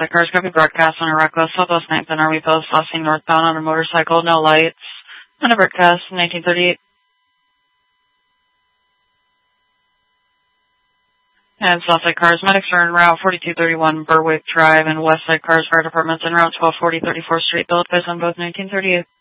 Southside cars, copy broadcast on a Rockwest Southwest 9th and Army Post, last seen northbound on a motorcycle, no lights. On a broadcast, 1938. And Southside cars, medics are en route 4231 Berwick Drive, and Westside cars, fire departments en route 1240 34th Street, built based on both 1938.